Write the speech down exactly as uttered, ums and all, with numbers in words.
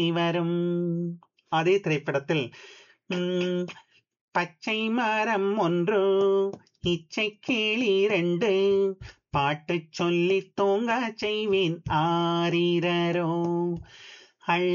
வரும் அதே திரைப்படத்தில் ம், பச்சை மரம் ஒன்று இச்சை கிளி ரெண்டு பாட்டு சொல்லி தூங்க செய்வேன் ஆரிரரோ